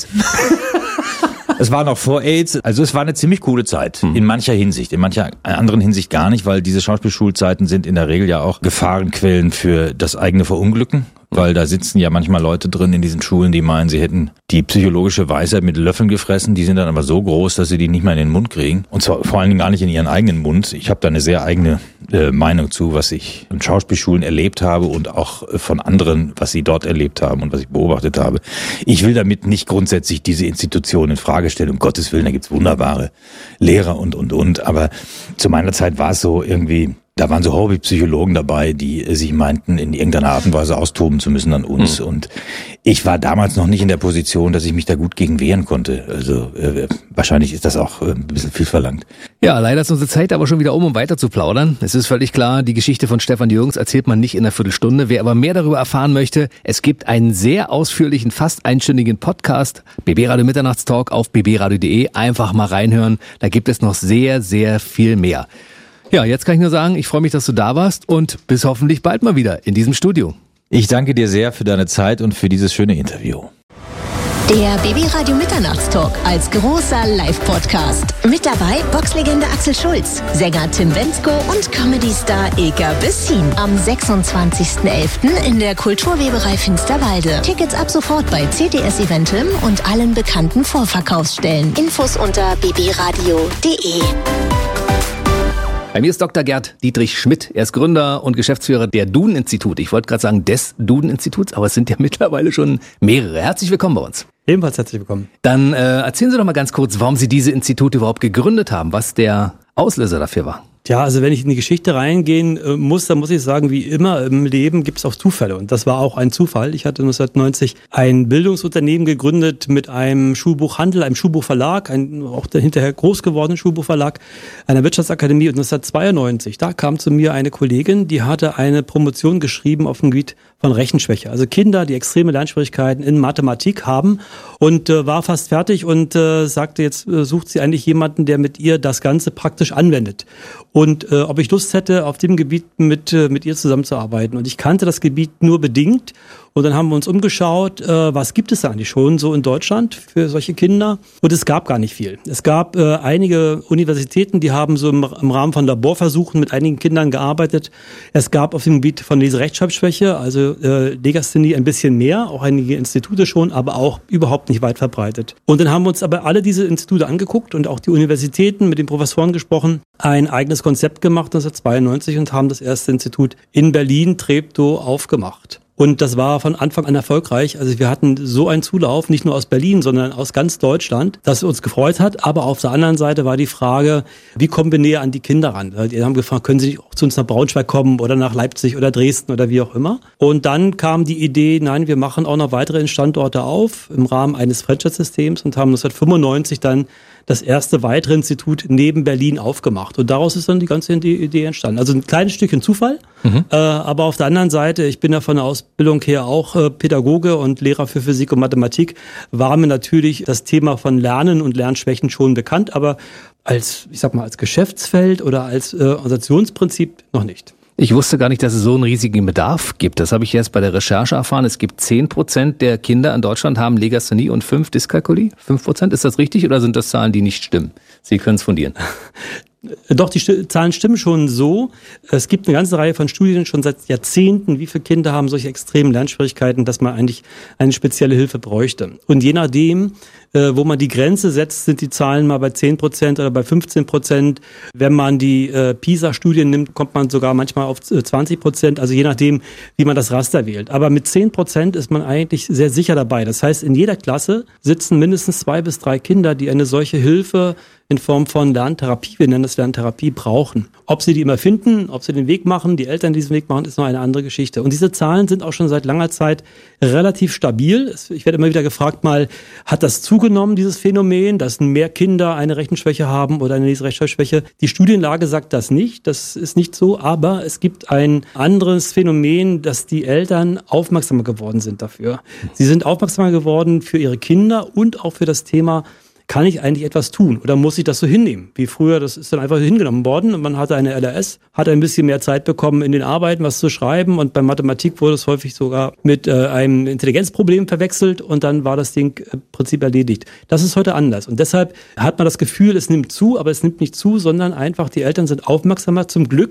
Es war noch vor AIDS, also es war eine ziemlich coole Zeit, in mancher Hinsicht, in mancher anderen Hinsicht gar nicht, weil diese Schauspielschulzeiten sind in der Regel ja auch Gefahrenquellen für das eigene Verunglücken, weil da sitzen ja manchmal Leute drin in diesen Schulen, die meinen, sie hätten die psychologische Weisheit mit Löffeln gefressen. Die sind dann aber so groß, dass sie die nicht mehr in den Mund kriegen. Und zwar vor allen Dingen gar nicht in ihren eigenen Mund. Ich habe da eine sehr eigene Meinung zu, was ich in Schauspielschulen erlebt habe und auch von anderen, was sie dort erlebt haben und was ich beobachtet habe. Ich will damit nicht grundsätzlich diese Institution in Frage stellen. Um Gottes Willen, da gibt's wunderbare Lehrer und. Aber zu meiner Zeit war es so irgendwie, da waren so Hobbypsychologen dabei, die sich meinten, in irgendeiner Art und Weise austoben zu müssen an uns. Und ich war damals noch nicht in der Position, dass ich mich da gut gegen wehren konnte. Also wahrscheinlich ist das auch ein bisschen viel verlangt. Ja, leider ist unsere Zeit aber schon wieder um weiter zu plaudern. Es ist völlig klar, die Geschichte von Stefan Jürgens erzählt man nicht in einer Viertelstunde. Wer aber mehr darüber erfahren möchte, es gibt einen sehr ausführlichen, fast einstündigen Podcast, BB Radio Mitternachtstalk auf bbradio.de. Einfach mal reinhören. Da gibt es noch sehr, sehr viel mehr. Ja, jetzt kann ich nur sagen, ich freue mich, dass du da warst und bis hoffentlich bald mal wieder in diesem Studio. Ich danke dir sehr für deine Zeit und für dieses schöne Interview. Der BB Radio Mitternachtstalk als großer Live-Podcast. Mit dabei Boxlegende Axel Schulz, Sänger Tim Bendzko und Comedy-Star Ilka Bessin. Am 26.11. in der Kulturweberei Finsterwalde. Tickets ab sofort bei CTS Eventim und allen bekannten Vorverkaufsstellen. Infos unter bbradio.de. Bei mir ist Dr. Gerd Dietrich Schmidt. Er ist Gründer und Geschäftsführer der Duden-Institut. Ich wollte gerade sagen des Duden-Instituts, aber es sind ja mittlerweile schon mehrere. Herzlich willkommen bei uns. Ebenfalls herzlich willkommen. Dann erzählen Sie doch mal ganz kurz, warum Sie diese Institute überhaupt gegründet haben, was der Auslöser dafür war. Ja, also wenn ich in die Geschichte reingehen muss, dann muss ich sagen, wie immer im Leben gibt es auch Zufälle. Und das war auch ein Zufall. Ich hatte 1990 ein Bildungsunternehmen gegründet mit einem Schulbuchhandel, einem Schulbuchverlag, auch der hinterher groß gewordenen Schulbuchverlag, einer Wirtschaftsakademie. Und 1992, da kam zu mir eine Kollegin, die hatte eine Promotion geschrieben auf dem Gebiet von Rechenschwäche. Also Kinder, die extreme Lernschwierigkeiten in Mathematik haben und war fast fertig und sagte, jetzt sucht sie eigentlich jemanden, der mit ihr das Ganze praktisch anwendet. Und ob ich Lust hätte, auf dem Gebiet mit ihr zusammenzuarbeiten. Und ich kannte das Gebiet nur bedingt. Und dann haben wir uns umgeschaut, was gibt es da eigentlich schon so in Deutschland für solche Kinder? Und es gab gar nicht viel. Es gab einige Universitäten, die haben so im Rahmen von Laborversuchen mit einigen Kindern gearbeitet. Es gab auf dem Gebiet von Leserechtschreibschwäche, also Legasthenie ein bisschen mehr, auch einige Institute schon, aber auch überhaupt nicht weit verbreitet. Und dann haben wir uns aber alle diese Institute angeguckt und auch die Universitäten mit den Professoren gesprochen, ein eigenes Konzept gemacht 1992 und haben das erste Institut in Berlin, Treptow, aufgemacht. Und das war von Anfang an erfolgreich. Also wir hatten so einen Zulauf, nicht nur aus Berlin, sondern aus ganz Deutschland, das uns gefreut hat. Aber auf der anderen Seite war die Frage, wie kommen wir näher an die Kinder ran? Die haben gefragt, können Sie nicht auch zu uns nach Braunschweig kommen oder nach Leipzig oder Dresden oder wie auch immer? Und dann kam die Idee, nein, wir machen auch noch weitere Standorte auf im Rahmen eines Franchise-Systems und haben 1995 dann das erste weitere Institut neben Berlin aufgemacht. Und daraus ist dann die ganze Idee entstanden. Also ein kleines Stückchen Zufall, aber auf der anderen Seite, ich bin ja von der Ausbildung her auch Pädagoge und Lehrer für Physik und Mathematik, war mir natürlich das Thema von Lernen und Lernschwächen schon bekannt, aber als Geschäftsfeld oder als Organisationsprinzip noch nicht. Ich wusste gar nicht, dass es so einen riesigen Bedarf gibt. Das habe ich jetzt bei der Recherche erfahren. Es gibt 10% der Kinder in Deutschland haben Legasthenie und 5 Dyskalkulie. 5%, ist das richtig oder sind das Zahlen, die nicht stimmen? Sie können es fundieren. Doch, die Zahlen stimmen schon so. Es gibt eine ganze Reihe von Studien schon seit Jahrzehnten, wie viele Kinder haben solche extremen Lernschwierigkeiten, dass man eigentlich eine spezielle Hilfe bräuchte. Und je nachdem, wo man die Grenze setzt, sind die Zahlen mal bei 10% oder bei 15%. Wenn man die PISA-Studien nimmt, kommt man sogar manchmal auf 20%. Also je nachdem, wie man das Raster wählt. Aber mit 10% ist man eigentlich sehr sicher dabei. Das heißt, in jeder Klasse sitzen mindestens 2 bis 3 Kinder, die eine solche Hilfe in Form von Lerntherapie, wir nennen das Lerntherapie, brauchen. Ob sie die immer finden, ob sie den Weg machen, die Eltern diesen Weg machen, ist noch eine andere Geschichte. Und diese Zahlen sind auch schon seit langer Zeit relativ stabil. Ich werde immer wieder gefragt, hat das zugenommen, dieses Phänomen, dass mehr Kinder eine Rechenschwäche haben oder eine Leserechtschreibschwäche? Die Studienlage sagt das nicht, das ist nicht so, aber es gibt ein anderes Phänomen, dass die Eltern aufmerksamer geworden sind dafür. Sie sind aufmerksamer geworden für ihre Kinder und auch für das Thema, kann ich eigentlich etwas tun oder muss ich das so hinnehmen? Wie früher, das ist dann einfach hingenommen worden und man hatte eine LRS, hat ein bisschen mehr Zeit bekommen, in den Arbeiten was zu schreiben und bei Mathematik wurde es häufig sogar mit einem Intelligenzproblem verwechselt und dann war das Ding im Prinzip erledigt. Das ist heute anders und deshalb hat man das Gefühl, es nimmt zu, aber es nimmt nicht zu, sondern einfach die Eltern sind aufmerksamer zum Glück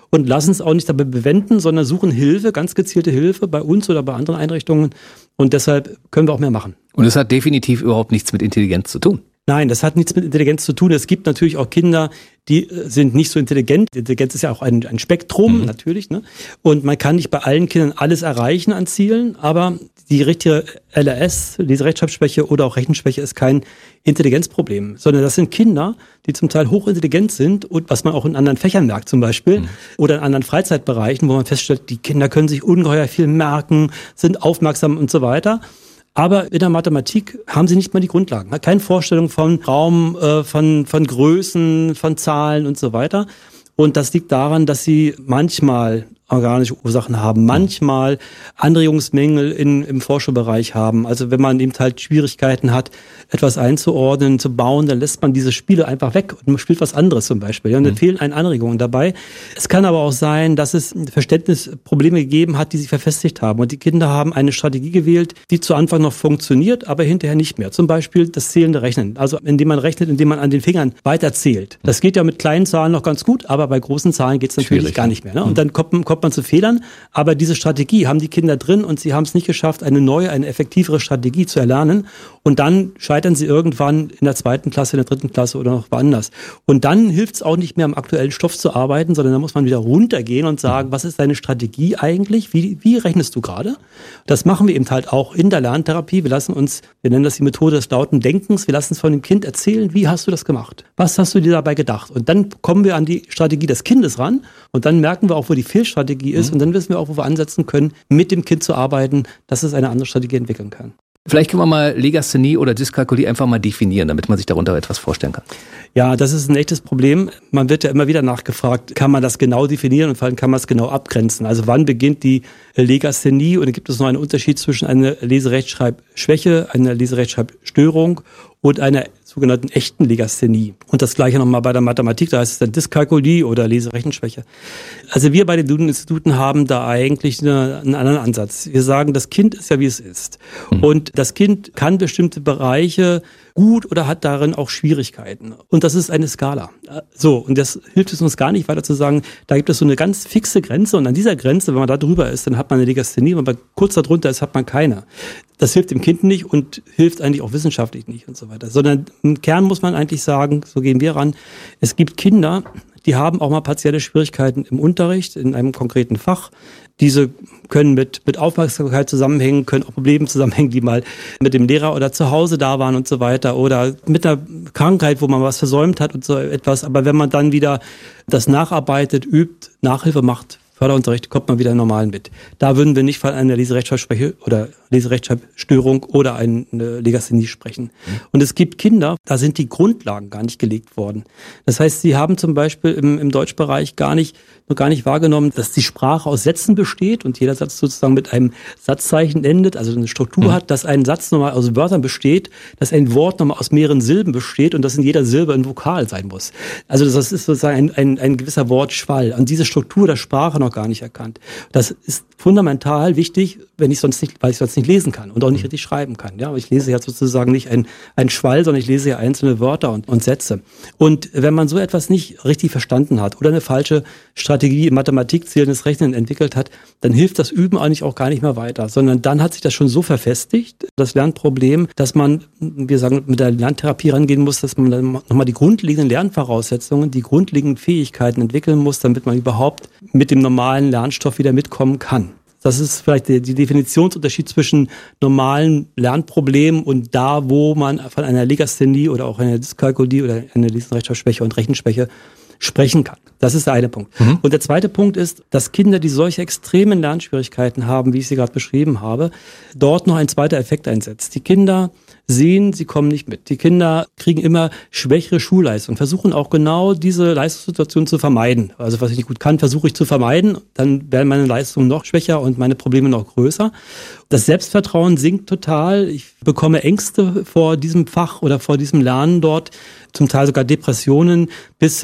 und lassen es auch nicht dabei bewenden, sondern suchen Hilfe, ganz gezielte Hilfe bei uns oder bei anderen Einrichtungen. Und deshalb können wir auch mehr machen. Und es hat definitiv überhaupt nichts mit Intelligenz zu tun. Nein, das hat nichts mit Intelligenz zu tun. Es gibt natürlich auch Kinder, die sind nicht so intelligent. Intelligenz ist ja auch ein Spektrum, natürlich. Ne? Und man kann nicht bei allen Kindern alles erreichen an Zielen, aber die richtige LRS, diese Rechtschreibschwäche oder auch Rechenschwäche ist kein Intelligenzproblem, sondern das sind Kinder, die zum Teil hochintelligent sind und was man auch in anderen Fächern merkt zum Beispiel oder in anderen Freizeitbereichen, wo man feststellt, die Kinder können sich ungeheuer viel merken, sind aufmerksam und so weiter. Aber in der Mathematik haben sie nicht mal die Grundlagen. Keine Vorstellung von Raum, von Größen, von Zahlen und so weiter. Und das liegt daran, dass sie manchmal organische Ursachen haben, manchmal Anregungsmängel im Vorschulbereich haben. Also wenn man eben halt Schwierigkeiten hat, etwas einzuordnen, zu bauen, dann lässt man diese Spiele einfach weg und man spielt was anderes zum Beispiel. Ja, und dann fehlen einen Anregungen dabei. Es kann aber auch sein, dass es Verständnisprobleme gegeben hat, die sich verfestigt haben. Und die Kinder haben eine Strategie gewählt, die zu Anfang noch funktioniert, aber hinterher nicht mehr. Zum Beispiel das zählende Rechnen. Also indem man rechnet, indem man an den Fingern weiterzählt. Das geht ja mit kleinen Zahlen noch ganz gut, aber bei großen Zahlen geht es natürlich gar nicht mehr. Ne? Und dann kommt man zu Fehlern, aber diese Strategie haben die Kinder drin und sie haben es nicht geschafft, eine neue, eine effektivere Strategie zu erlernen und dann scheitern sie irgendwann in der 2. Klasse, in der 3. Klasse oder noch woanders. Und dann hilft es auch nicht mehr, am aktuellen Stoff zu arbeiten, sondern da muss man wieder runtergehen und sagen, was ist deine Strategie eigentlich? Wie rechnest du gerade? Das machen wir eben halt auch in der Lerntherapie. Wir nennen das die Methode des lauten Denkens, wir lassen es von dem Kind erzählen, wie hast du das gemacht? Was hast du dir dabei gedacht? Und dann kommen wir an die Strategie des Kindes ran und dann merken wir auch, wo die Fehlstrategie ist und dann wissen wir auch, wo wir ansetzen können, mit dem Kind zu arbeiten, dass es eine andere Strategie entwickeln kann. Vielleicht können wir mal Legasthenie oder Dyskalkulie einfach mal definieren, damit man sich darunter etwas vorstellen kann. Ja, das ist ein echtes Problem. Man wird ja immer wieder nachgefragt, kann man das genau definieren und vor allem kann man es genau abgrenzen. Also wann beginnt die Legasthenie und gibt es noch einen Unterschied zwischen einer Leserechtschreibschwäche, einer Leserechtschreibstörung und einer sogenannten echten Legasthenie. Und das Gleiche nochmal bei der Mathematik, da heißt es dann Dyskalkulie oder Leserechenschwäche. Also wir bei den Duden-Instituten haben da eigentlich einen anderen Ansatz. Wir sagen, das Kind ist ja, wie es ist. Und das Kind kann bestimmte Bereiche gut oder hat darin auch Schwierigkeiten. Und das ist eine Skala. So, und das hilft es uns gar nicht weiter zu sagen, da gibt es so eine ganz fixe Grenze und an dieser Grenze, wenn man da drüber ist, dann hat man eine Legasthenie, wenn man kurz darunter ist, hat man keine. Das hilft dem Kind nicht und hilft eigentlich auch wissenschaftlich nicht und so weiter. Sondern im Kern muss man eigentlich sagen, so gehen wir ran, es gibt Kinder, die haben auch mal partielle Schwierigkeiten im Unterricht, in einem konkreten Fach. Diese können mit Aufmerksamkeit zusammenhängen, können auch Probleme zusammenhängen, die mal mit dem Lehrer oder zu Hause da waren und so weiter. Oder mit einer Krankheit, wo man was versäumt hat und so etwas. Aber wenn man dann wieder das nacharbeitet, übt, Nachhilfe macht, Förderunterricht, kommt man wieder normal mit. Da würden wir nicht von einer Leserechtschreibschwäche oder Leserechtschreibstörung oder eine Legasthenie sprechen. Und es gibt Kinder, da sind die Grundlagen gar nicht gelegt worden. Das heißt, sie haben zum Beispiel im Deutschbereich noch gar nicht wahrgenommen, dass die Sprache aus Sätzen besteht und jeder Satz sozusagen mit einem Satzzeichen endet, also eine Struktur hat, dass ein Satz nochmal aus Wörtern besteht, dass ein Wort nochmal aus mehreren Silben besteht und dass in jeder Silbe ein Vokal sein muss. Also das ist sozusagen ein gewisser Wortschwall. Und diese Struktur der Sprache noch gar nicht erkannt. Das ist fundamental wichtig, weil ich sonst nicht lesen kann und auch nicht richtig schreiben kann. Ja, aber ich lese ja sozusagen nicht ein Schwall, sondern ich lese ja einzelne Wörter und Sätze. Und wenn man so etwas nicht richtig verstanden hat oder eine falsche Strategie im Mathematik zählendes Rechnen entwickelt hat, dann hilft das Üben eigentlich auch gar nicht mehr weiter, sondern dann hat sich das schon so verfestigt, das Lernproblem, dass man, wir sagen, mit der Lerntherapie rangehen muss, dass man dann nochmal die grundlegenden Lernvoraussetzungen, die grundlegenden Fähigkeiten entwickeln muss, damit man überhaupt mit dem normalen Lernstoff wieder mitkommen kann. Das ist vielleicht die Definitionsunterschied zwischen normalen Lernproblemen und da, wo man von einer Legasthenie oder auch einer Dyskalkulie oder einer Leserechtschreibschwäche und Rechenschwäche sprechen kann. Das ist der eine Punkt. Und der zweite Punkt ist, dass Kinder, die solche extremen Lernschwierigkeiten haben, wie ich sie gerade beschrieben habe, dort noch ein zweiter Effekt einsetzt. Die Kinder sehen, sie kommen nicht mit. Die Kinder kriegen immer schwächere Schulleistung, versuchen auch genau diese Leistungssituation zu vermeiden. Also was ich nicht gut kann, versuche ich zu vermeiden, dann werden meine Leistungen noch schwächer und meine Probleme noch größer. Das Selbstvertrauen sinkt total. Ich bekomme Ängste vor diesem Fach oder vor diesem Lernen dort, zum Teil sogar Depressionen bis hin zu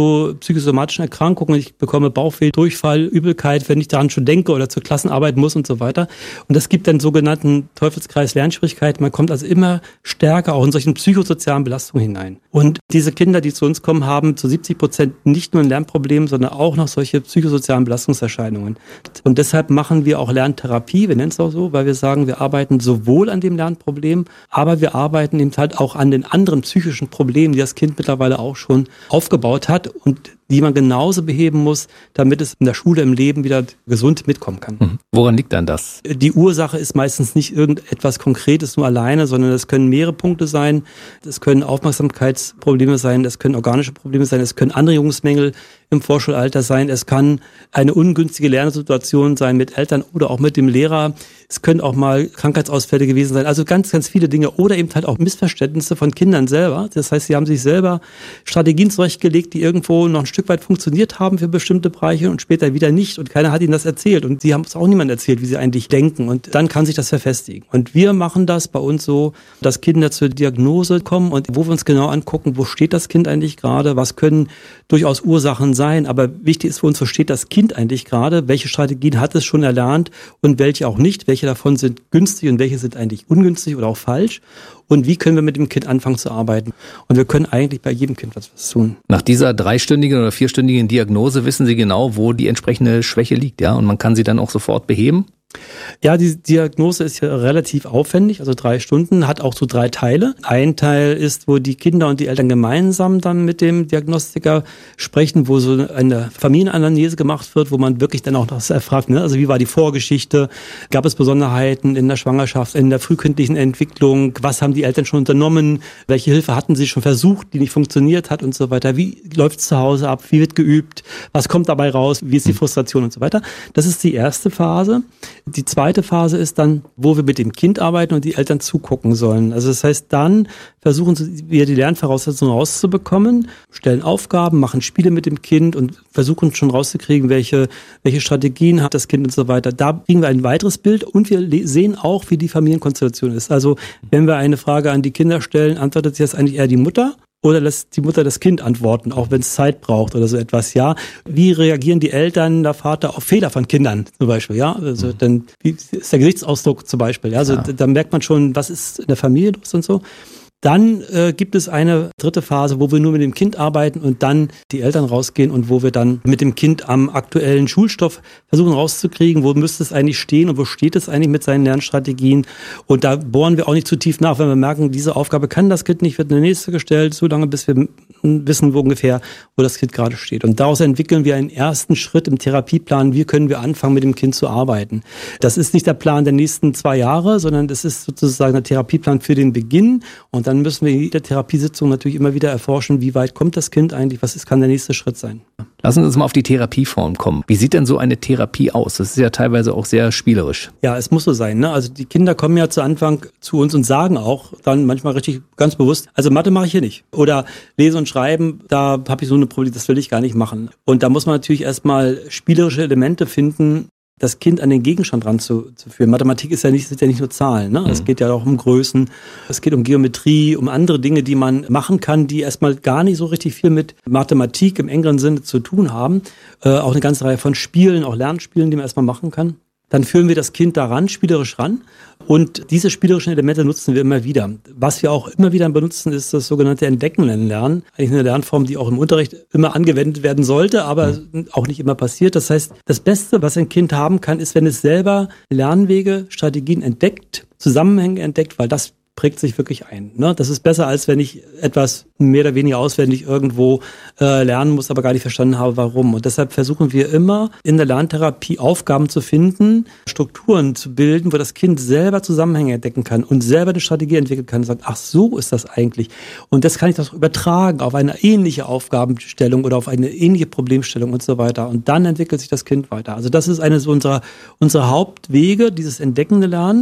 zu psychosomatischen Erkrankungen, ich bekomme Bauchweh, Durchfall, Übelkeit, wenn ich daran schon denke oder zur Klassenarbeit muss und so weiter. Und das gibt dann sogenannten Teufelskreis Lernschwierigkeiten. Man kommt also immer stärker auch in solchen psychosozialen Belastungen hinein. Und diese Kinder, die zu uns kommen, haben zu 70% nicht nur ein Lernproblem, sondern auch noch solche psychosozialen Belastungserscheinungen. Und deshalb machen wir auch Lerntherapie, wir nennen es auch so, weil wir sagen, wir arbeiten sowohl an dem Lernproblem, aber wir arbeiten eben halt auch an den anderen psychischen Problemen, die das Kind mittlerweile auch schon aufgebaut hat und die man genauso beheben muss, damit es in der Schule, im Leben wieder gesund mitkommen kann. Woran liegt dann das? Die Ursache ist meistens nicht irgendetwas Konkretes nur alleine, sondern es können mehrere Punkte sein. Es können Aufmerksamkeitsprobleme sein, es können organische Probleme sein, es können Anregungsmängel im Vorschulalter sein, es kann eine ungünstige Lernsituation sein mit Eltern oder auch mit dem Lehrer. Es können auch mal Krankheitsausfälle gewesen sein, also ganz, ganz viele Dinge oder eben halt auch Missverständnisse von Kindern selber. Das heißt, sie haben sich selber Strategien zurechtgelegt, die irgendwo noch ein Stück weit funktioniert haben für bestimmte Bereiche und später wieder nicht und keiner hat ihnen das erzählt und sie haben es auch niemand erzählt, wie sie eigentlich denken und dann kann sich das verfestigen. Und wir machen das bei uns so, dass Kinder zur Diagnose kommen und wo wir uns genau angucken, wo steht das Kind eigentlich gerade, was können durchaus Ursachen sein, aber wichtig ist für uns, wo steht das Kind eigentlich gerade, welche Strategien hat es schon erlernt und welche auch nicht, welche davon sind günstig und welche sind eigentlich ungünstig oder auch falsch und wie können wir mit dem Kind anfangen zu arbeiten. Und wir können eigentlich bei jedem Kind was tun. Nach dieser 3-stündigen oder 4-stündigen Diagnose wissen Sie genau, wo die entsprechende Schwäche liegt, ja? Und man kann sie dann auch sofort beheben? Ja, die Diagnose ist ja relativ aufwendig, also 3 Stunden, hat auch so 3 Teile. Ein Teil ist, wo die Kinder und die Eltern gemeinsam dann mit dem Diagnostiker sprechen, wo so eine Familienanalyse gemacht wird, wo man wirklich dann auch das erfragt, ne? Also wie war die Vorgeschichte, gab es Besonderheiten in der Schwangerschaft, in der frühkindlichen Entwicklung, was haben die Eltern schon unternommen, welche Hilfe hatten sie schon versucht, die nicht funktioniert hat und so weiter, wie läuft es zu Hause ab, wie wird geübt, was kommt dabei raus, wie ist die Frustration und so weiter. Das ist die erste Phase. Die zweite Phase ist dann, wo wir mit dem Kind arbeiten und die Eltern zugucken sollen. Also das heißt, dann versuchen wir die Lernvoraussetzungen rauszubekommen, stellen Aufgaben, machen Spiele mit dem Kind und versuchen schon rauszukriegen, welche Strategien hat das Kind und so weiter. Da kriegen wir ein weiteres Bild und wir sehen auch, wie die Familienkonstellation ist. Also wenn wir eine Frage an die Kinder stellen, antwortet jetzt eigentlich eher die Mutter. Oder lässt die Mutter das Kind antworten, auch wenn es Zeit braucht oder so etwas, ja. Wie reagieren die Eltern, der Vater auf Fehler von Kindern zum Beispiel, ja. Also dann, wie ist der Gesichtsausdruck zum Beispiel, ja. Also da merkt man schon, was ist in der Familie los und so. Dann gibt es eine dritte Phase, wo wir nur mit dem Kind arbeiten und dann die Eltern rausgehen und wo wir dann mit dem Kind am aktuellen Schulstoff versuchen rauszukriegen, wo müsste es eigentlich stehen und wo steht es eigentlich mit seinen Lernstrategien. Und da bohren wir auch nicht zu tief nach, wenn wir merken, diese Aufgabe kann das Kind nicht, wird eine nächste gestellt, so lange bis wir wissen, wo ungefähr, wo das Kind gerade steht. Und daraus entwickeln wir einen ersten Schritt im Therapieplan, wie können wir anfangen, mit dem Kind zu arbeiten. Das ist nicht der Plan der nächsten 2 Jahre, sondern das ist sozusagen der Therapieplan für den Beginn. Und dann müssen wir in jeder Therapiesitzung natürlich immer wieder erforschen, wie weit kommt das Kind eigentlich, kann der nächste Schritt sein. Lassen Sie uns mal auf die Therapieform kommen. Wie sieht denn so eine Therapie aus? Das ist ja teilweise auch sehr spielerisch. Ja, es muss so sein, ne? Also die Kinder kommen ja zu Anfang zu uns und sagen auch dann manchmal richtig ganz bewusst, also Mathe mache ich hier nicht. Oder Lesen und Schreiben, da habe ich so eine Problem, das will ich gar nicht machen. Und da muss man natürlich erstmal spielerische Elemente finden, das Kind an den Gegenstand ranzuführen. Mathematik sind ja nicht nur Zahlen, ne? Es geht ja auch um Größen, es geht um Geometrie, um andere Dinge, die man machen kann, die erstmal gar nicht so richtig viel mit Mathematik im engeren Sinne zu tun haben. Auch eine ganze Reihe von Spielen, auch Lernspielen, die man erstmal machen kann. Dann führen wir das Kind daran, spielerisch ran. Und diese spielerischen Elemente nutzen wir immer wieder. Was wir auch immer wieder benutzen, ist das sogenannte Entdecken-Lernen. Eigentlich eine Lernform, die auch im Unterricht immer angewendet werden sollte, aber auch nicht immer passiert. Das heißt, das Beste, was ein Kind haben kann, ist, wenn es selber Lernwege, Strategien entdeckt, Zusammenhänge entdeckt, weil das prägt sich wirklich ein. Ne? Das ist besser, als wenn ich etwas mehr oder weniger auswendig irgendwo lernen muss, aber gar nicht verstanden habe, warum. Und deshalb versuchen wir immer in der Lerntherapie Aufgaben zu finden, Strukturen zu bilden, wo das Kind selber Zusammenhänge entdecken kann und selber eine Strategie entwickeln kann und sagt, ach, so ist das eigentlich. Und das kann ich doch übertragen auf eine ähnliche Aufgabenstellung oder auf eine ähnliche Problemstellung und so weiter. Und dann entwickelt sich das Kind weiter. Also das ist eine so unserer Hauptwege, dieses entdeckende Lernen.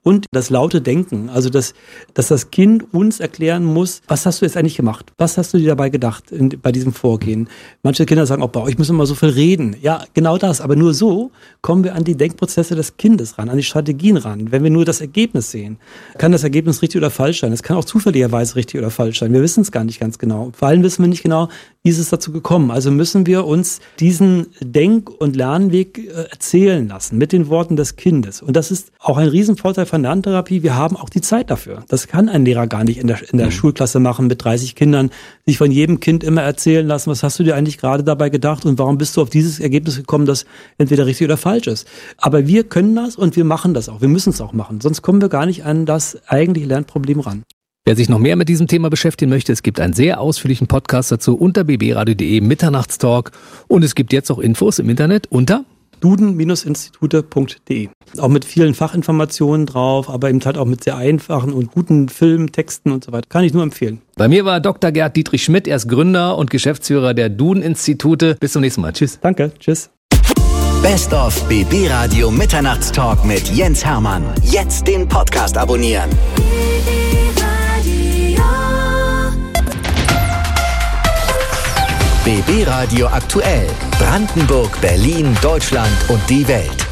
und das laute Denken. Also, dass das Kind uns erklären muss, was hast du jetzt eigentlich gemacht? Was hast du dir dabei gedacht bei diesem Vorgehen? Manche Kinder sagen, bei euch müssen wir mal so viel reden. Ja, genau das. Aber nur so kommen wir an die Denkprozesse des Kindes ran, an die Strategien ran. Wenn wir nur das Ergebnis sehen, kann das Ergebnis richtig oder falsch sein. Es kann auch zufälligerweise richtig oder falsch sein. Wir wissen es gar nicht ganz genau. Vor allem wissen wir nicht genau, wie ist es dazu gekommen. Also müssen wir uns diesen Denk- und Lernweg erzählen lassen mit den Worten des Kindes. Und das ist auch ein Riesenvorteil von Lerntherapie. Wir haben auch die Zeit dafür. Das kann ein Lehrer gar nicht in der Schulklasse machen mit 30 Kindern, sich von jedem Kind immer erzählen lassen, was hast du dir eigentlich gerade dabei gedacht und warum bist du auf dieses Ergebnis gekommen, das entweder richtig oder falsch ist. Aber wir können das und wir machen das auch. Wir müssen es auch machen. Sonst kommen wir gar nicht an das eigentliche Lernproblem ran. Wer sich noch mehr mit diesem Thema beschäftigen möchte, es gibt einen sehr ausführlichen Podcast dazu unter bbradio.de Mitternachtstalk und es gibt jetzt auch Infos im Internet unter duden-institute.de. Auch mit vielen Fachinformationen drauf, aber eben halt auch mit sehr einfachen und guten Filmen, Texten und so weiter. Kann ich nur empfehlen. Bei mir war Dr. Gerd Dietrich Schmidt, er ist Gründer und Geschäftsführer der Duden-Institute. Bis zum nächsten Mal. Tschüss. Danke. Tschüss. Best of BB Radio Mitternachtstalk mit Jens Hermann. Jetzt den Podcast abonnieren. BB Radio aktuell. Brandenburg, Berlin, Deutschland und die Welt.